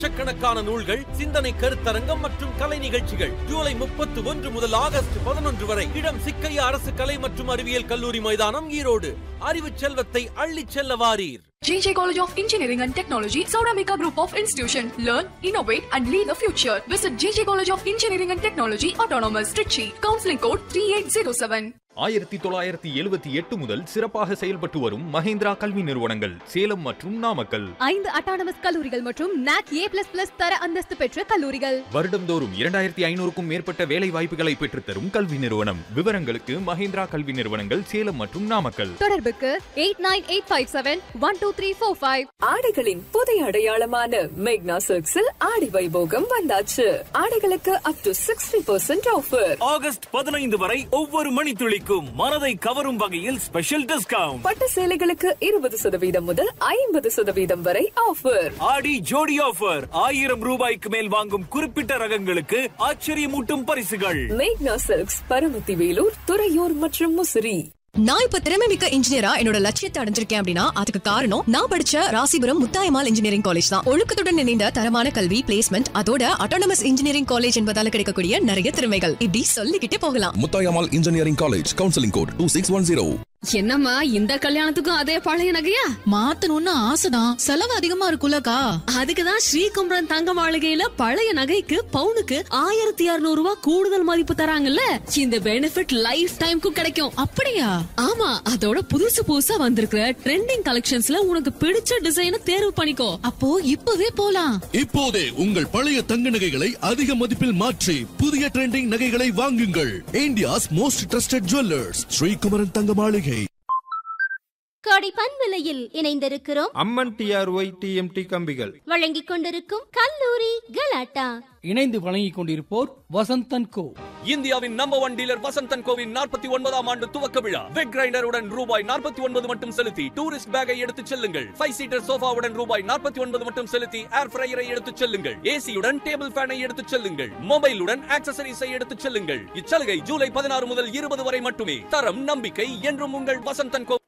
லட்சக்கணக்கான நூல்கள், சிந்தனை கருத்தரங்கம் மற்றும் கலை நிகழ்ச்சிகள் ஜூலை 31 முதல் ஆகஸ்ட் 11 வரை. இடம் சிக்கையா அரசு கலை மற்றும் அறிவியல் கல்லூரி மைதானம், ஈரோடு. அறிவு செல்வத்தை அள்ளிச் செல்ல வாரீர். JJ College of Engineering and Technology, Sauramika Group of Institution. Learn, innovate and lead the future. Visit JJ College of Engineering and Technology, Autonomous, Trichy. Counseling code 3807. 1978 முதல் சிறப்பாக செயல்பட்டு வரும் மஹேந்திரா கல்வி நிறுவனங்கள் சேலம் மற்றும் நாமக்கல். 5 அட்டானமஸ் கல்லூரிகள் மற்றும் NAC A++ தர அந்தஸ்து பெற்ற கல்லூரிகள். வருடந்தோறும் 2500க்கும் மேற்பட்ட வேலை வாய்ப்புகளை பெற்றுத்தரும் கல்வி நிறுவனம். விவரங்களுக்கு மஹேந்திரா கல்வி நிறுவனங்கள் சேலம் மற்றும் நாமக்கல். தொடர்புக்கு 8985712345. ஆடைகளின் புதிய அடையாளமான மேக்னா சில்க்ஸில் ஆடி வைபோகம் வந்தாச்சு. ஆடைகளுக்கு அப் டு 60% ஆஃபர். ஆகஸ்ட் 15 வரை ஒவ்வொரு மணித்துளி மனதை கவரும் வகையில் ஸ்பெஷல் டிஸ்கவுண்ட். பட்டு சேலைகளுக்கு 20% முதல் 50% வரை ஆஃபர். ஆடி ஜோடி ஆஃபர். 1000 ரூபாய்க்கு மேல் வாங்கும் குறிப்பிட்ட ரகங்களுக்கு ஆச்சரியமூட்டும் பரிசுகள். மேக்னா சில்க்ஸ், பரமத்தி வேலூர், துறையூர் மற்றும் முசிறி. நான் இப்ப திறமைமிக்க இன்ஜினியரா என்னோட லட்சியத்தை அடைஞ்சிருக்கேன் அப்படின்னா அதுக்கு காரணம் நான் படிச்ச ராசிபுரம் முத்தாயம்மாள் இன்ஜினியரிங் காலேஜ் தான். ஒழுக்கத்துடன் இணைந்த தரமான கல்வி, பிளேஸ்மெண்ட், அதோட அட்டானமஸ் இன்ஜினியரிங் காலேஜ் என்பதால கிடைக்கக்கூடிய நிறைய திறமைகள் இப்படி சொல்லிக்கிட்டே போகலாம். Muthayammal engineering college, counselling code 2610. என்னம்மா இந்த கல்யாணத்துக்கும் அதே பழைய நகையா? மாத்தணும்னு ஆசைதான், செலவு அதிகமா இருக்குல்லக்கா. அதுக்குதான் ஸ்ரீகுமரன் தங்க மாளிகையில பழைய நகைக்கு பவுனுக்கு 1200 ரூபாய் கூடுதல் மதிப்பு தராங்கல்ல. இந்த பெனிஃபிட் லைஃப் டைம்க்கும் கிடைக்கும். அப்படியா? ஆமா, அதோட புதுசு புதுசா வந்திருக்கிற ட்ரெண்டிங் கலெக்ஷன்ஸ்ல உனக்கு பிடிச்ச டிசைனை தேர்வு பண்ணிக்கோ. அப்போ இப்பவே போலாம். இப்போதே உங்கள் பழைய தங்க நகைகளை அதிக மதிப்பில் மாற்றி புதிய ட்ரெண்டிங் நகைகளை வாங்குங்கள். India's most trusted jewellers, Sri Kumaran தங்க மாளிகை. கோடை பண்பலையில் இணைந்திருக்கிறோம். அம்மன் TRY TMT கம்பிகள் வழங்கிக் கொண்டிருக்கும் கல்லூரி கலாட்டா. இணைந்து வழங்கிக் கொண்டிருப்போர் வசந்தன் கோ. இந்தியாவின் நம்பர் 1 டீலர் வசந்தன் கோவின் 49ஆம் ஆண்டு துவக்க விழா. வெக் கிரைண்டருடன் ரூபாய் 49 மட்டும் செலுத்தி டூரிஸ்ட் பேக்கை எடுத்துச் செல்லுங்கள். 5 சீட்டர் சோஃபாவுடன் ரூபாய் 49 மட்டும் செலுத்தி ஏர் ஃப்ரையரை எடுத்துச் செல்லுங்கள். ஏசியுடன் டேபிள் ஃபேனை எடுத்துச் செல்லுங்கள். மொபைலுடன் ஆக்சசரிஸை எடுத்துச் செல்லுங்கள். இச்சலுகை ஜூலை 16 முதல் 20 வரை மட்டுமே. தரம், நம்பிக்கை என்றும் உங்கள் வசந்தன் கோ.